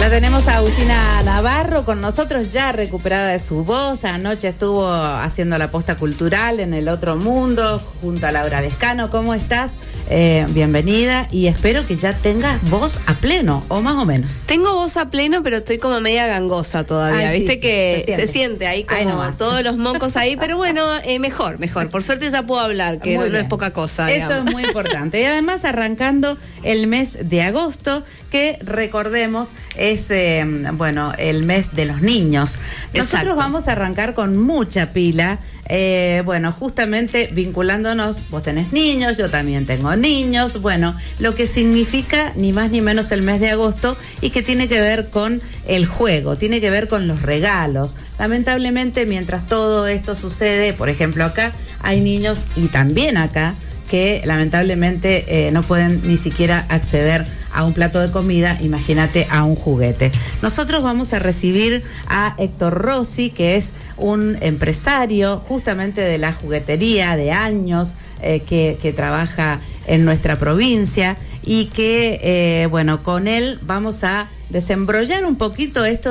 La tenemos a Agustina Navarro con nosotros, ya recuperada de su voz. Anoche estuvo haciendo la posta cultural en El Otro Mundo junto a Laura Lescano. ¿Cómo estás? Bienvenida, y espero que ya tengas voz a pleno, o más o menos. Tengo voz a pleno, pero estoy como media gangosa todavía. Ay, viste sí, que se siente ahí como todos los mocos ahí, pero bueno, mejor. Por suerte ya puedo hablar, que no es poca cosa. Eso digamos. Es muy importante. Y además arrancando el mes de agosto, que recordemos es el mes de los niños. Nosotros Exacto. Vamos a arrancar con mucha pila. Justamente vinculándonos, vos tenés niños, yo también tengo niños, lo que significa ni más ni menos el mes de agosto, y que tiene que ver con el juego, tiene que ver con los regalos. Lamentablemente, mientras todo esto sucede, por ejemplo acá, hay niños, y también acá, que lamentablemente no pueden ni siquiera acceder a un plato de comida, imagínate a un juguete. Nosotros vamos a recibir a Héctor Rossi, que es un empresario justamente de la juguetería de años, que trabaja en nuestra provincia, y que, con él vamos a desembrollar un poquito esto